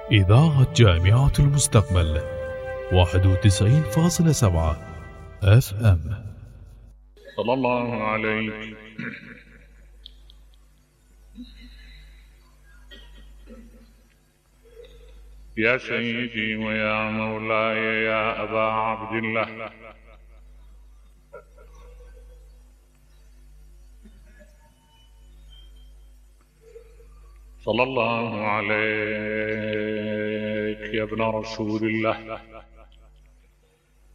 إذاعة جامعة المستقبل 91.7 FM. صلى الله عليك يا سيدي ويا مولاي يا أبا عبد الله، صلى الله عليك يا ابن رسول الله،